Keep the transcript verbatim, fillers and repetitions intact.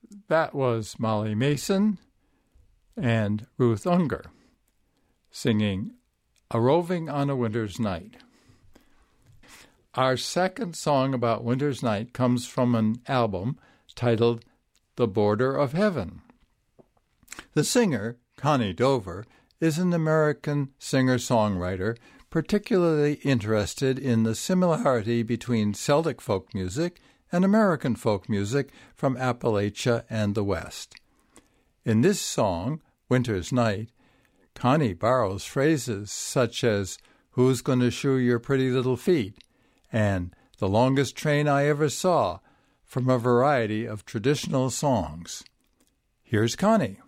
That was Molly Mason and Ruth Unger singing A Roving on a Winter's Night. Our second song about Winter's Night comes from an album titled The Border of Heaven. The singer, Connie Dover, is an American singer-songwriter particularly interested in the similarity between Celtic folk music and American folk music from Appalachia and the West. In this song, Winter's Night, Connie borrows phrases such as, "Who's going to shoe your pretty little feet?" and "The longest train I ever saw," from a variety of traditional songs. Here's Connie.